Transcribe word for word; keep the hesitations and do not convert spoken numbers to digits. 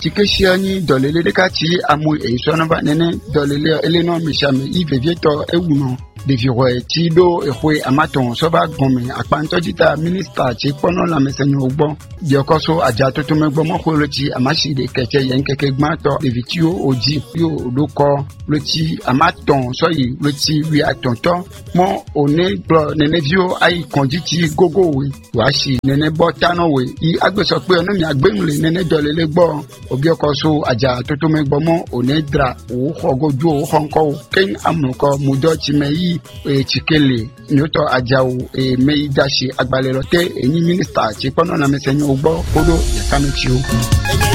Tikeshiani dolele de kati amu e sonova nene dolele eleno mishame ivevieto ewuno de viroe tido ehwe amaton soba gome akpanto jita minister ti pono la mesenyo ogbo di okoso aja to to megbo mo ko loti amashi de keke yen keke gmato de vitio oji yo odoko loti amaton so yi loti wi atonto mo one bro nene vio ai konjiti gogo we wa shi nene botano we i agbeso pe ono mi agbemule nene dolele gbo obi okoso aja to to megbo mo one dra o hogoju o honko ken amuko mudo ti meyi e chikele nyoto ajawu e meidashi agbalero te eni minister ti pono na mesenyo ogbo kodo yakamiti o.